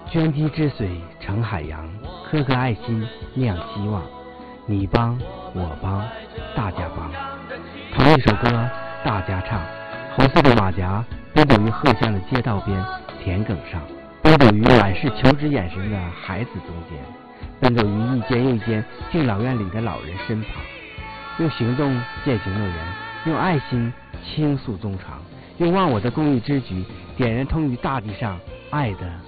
涓滴之水成海洋，颗颗爱心酿希望。你帮我帮大家帮，同一首歌大家唱。红色的马甲奔走于鹤乡的街道边田埂上，奔走于满是求知眼神的孩子中间，奔走于一间又一间敬老院里的老人身旁，用行动践行诺言，用爱心倾诉衷肠，用忘我的公益之举点燃通于大地上爱的